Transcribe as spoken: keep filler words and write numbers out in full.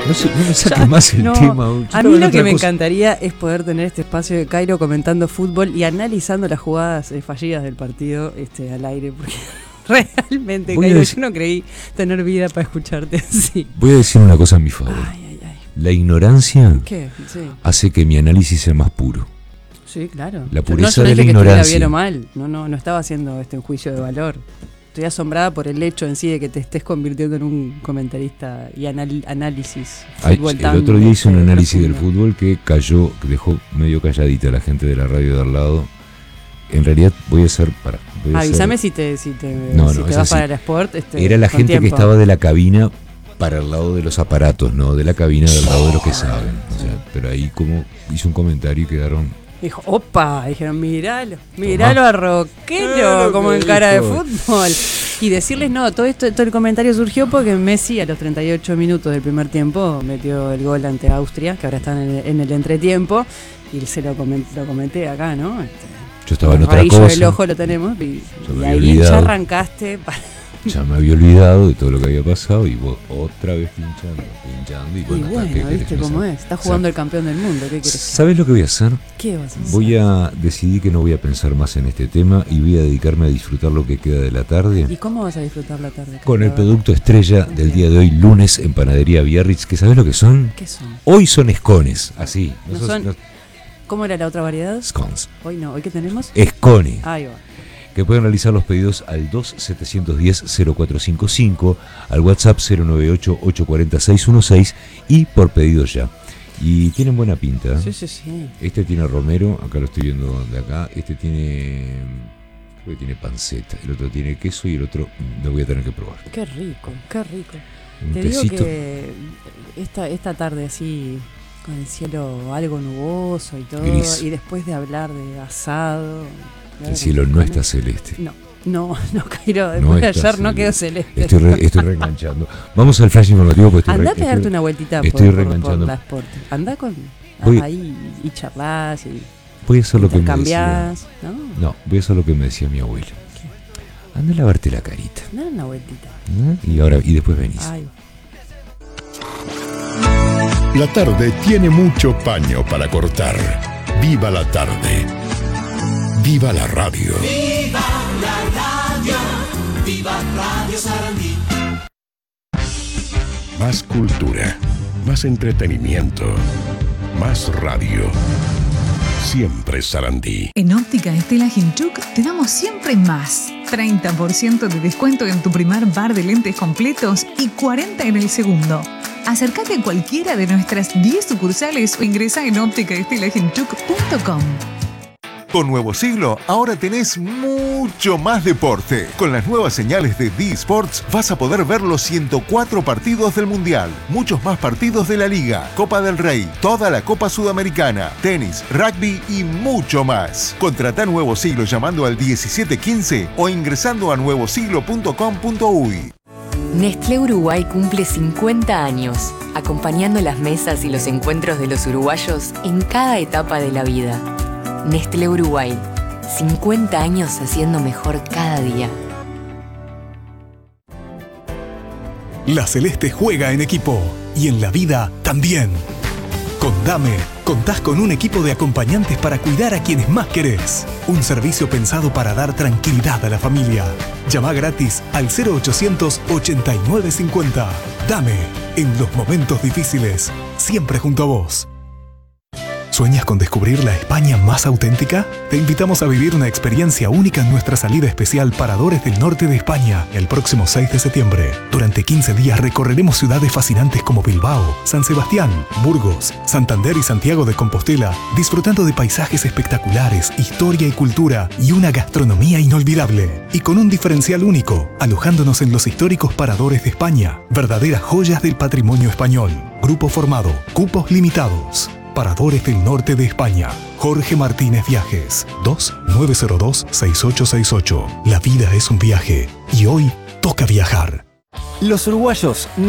No, sé, no me saque más el no, tema. A mí lo que me cosa. encantaría es poder tener este espacio de Cairo comentando fútbol y analizando las jugadas eh, fallidas del partido este, al aire, porque realmente, Cairo, decir, yo no creí tener vida para escucharte así. Voy a decir una cosa a mi favor. Ay, ay, ay. La ignorancia ¿Qué? Sí. hace que mi análisis sea más puro. Sí, claro. La pureza no, de la ignorancia. Bien o mal. No, no, no estaba haciendo este un juicio de valor. Estoy asombrada por el hecho en sí de que te estés convirtiendo en un comentarista y anal- análisis. Ay, el otro día hice un análisis profundo. del fútbol que cayó, que dejó medio calladita a la gente de la radio de al lado. En realidad voy a hacer para. Voy a Avísame hacer... si te, si te, no, si no, te vas así. para el Sport. Este, Era la gente tiempo. que estaba de la cabina para el lado de los aparatos, no de la cabina del lado de los que saben. O sea, pero ahí como hizo un comentario y quedaron. Dijo, opa, dijeron, miralo, miralo a Roquero, como en cara de fútbol. Y decirles, no, todo esto, todo el comentario surgió porque Messi a los treinta y ocho minutos del primer tiempo metió el gol ante Austria, que ahora están en el, en el entretiempo, y se lo comenté, lo comenté acá, ¿no? Este, Yo estaba en otra cosa. El ojo lo tenemos, y, y ahí olvidado. ya arrancaste para... Ya me había olvidado de todo lo que había pasado y vos otra vez pinchando, pinchando y bueno, y bueno ¿qué viste cómo es, está jugando el campeón del mundo, ¿qué querés? ¿Sabes lo que voy a hacer? ¿Qué vas a hacer? Voy a decidir que no voy a pensar más en este tema y voy a dedicarme a disfrutar lo que queda de la tarde. ¿Y cómo vas a disfrutar la tarde? Con el producto estrella del día de hoy, lunes, en Panadería Biarritz, que ¿sabes lo que son? ¿Qué son? Hoy son escones, así. ¿No sos, son? No... ¿Cómo era la otra variedad? Scones. Hoy no, ¿hoy qué tenemos? Escone. Ahí va. Que pueden realizar los pedidos al dos siete uno cero cero cuatro cinco cinco, al WhatsApp cero nueve ocho ocho cuatro cero seis uno seis y por pedido ya. Y tienen buena pinta. Sí, sí, sí. Este tiene romero, acá lo estoy viendo de acá. Este tiene, creo que tiene panceta. El otro tiene queso y el otro lo voy a tener que probar. Qué rico, qué rico. Un Te tecito. digo que esta, esta tarde así, con el cielo algo nuboso y todo, Gris. y después de hablar de asado... El cielo no está celeste. No, no, no, Cairo, después no de ayer celeste. no quedó celeste. Estoy, re, estoy reenganchando. Vamos al flash informativo. Porque Andá a estoy, pegarte estoy, una vueltita estoy por, reenganchando. por la Sport. Andá con voy, ahí y charlas y voy a hacer lo que me cambiás, decía. ¿no? No, voy a hacer lo que me decía mi abuela. ¿Qué? Anda a lavarte la carita. Dale una vueltita. ¿No? Y ahora y después venís. Ay. La tarde tiene mucho paño para cortar. Viva la tarde. Viva la radio. Viva la radio. Viva Radio Sarandí. Más cultura, más entretenimiento, más radio. Siempre Sarandí. En Óptica Estela Ginchuk te damos siempre más. treinta por ciento de descuento en tu primer par de lentes completos y cuarenta por ciento en el segundo. Acércate a cualquiera de nuestras diez sucursales o ingresa en óptica estela ginchuk punto com. Con Nuevo Siglo, ahora tenés mucho más deporte. Con las nuevas señales de D-Sports vas a poder ver los ciento cuatro partidos del Mundial, muchos más partidos de la Liga, Copa del Rey, toda la Copa Sudamericana, tenis, rugby y mucho más. Contratá Nuevo Siglo llamando al diecisiete quince o ingresando a nuevo siglo punto com punto uy. Nestlé Uruguay cumple cincuenta años, acompañando las mesas y los encuentros de los uruguayos en cada etapa de la vida. Nestlé Uruguay, cincuenta años haciendo mejor cada día. La Celeste juega en equipo y en la vida también. Con Dame, contás con un equipo de acompañantes para cuidar a quienes más querés. Un servicio pensado para dar tranquilidad a la familia. Llama gratis al cero ochocientos ochenta y nueve cincuenta. Dame, en los momentos difíciles, siempre junto a vos. ¿Sueñas con descubrir la España más auténtica? Te invitamos a vivir una experiencia única en nuestra salida especial Paradores del Norte de España el próximo seis de septiembre. Durante quince días recorreremos ciudades fascinantes como Bilbao, San Sebastián, Burgos, Santander y Santiago de Compostela, disfrutando de paisajes espectaculares, historia y cultura y una gastronomía inolvidable. Y con un diferencial único, alojándonos en los históricos Paradores de España, verdaderas joyas del patrimonio español. Grupo formado, cupos limitados. Paradores del Norte de España. Jorge Martínez Viajes. dos nueve cero dos seis ocho seis ocho. La vida es un viaje y hoy toca viajar. Los uruguayos